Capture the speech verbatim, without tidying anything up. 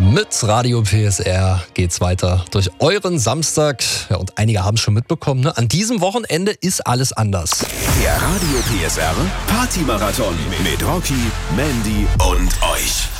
Mit Radio P S R geht's weiter durch euren Samstag. Ja, und einige haben es schon mitbekommen, ne? An diesem Wochenende ist alles anders. Der Radio P S R Party-Marathon mit Rocky, Mandy und euch.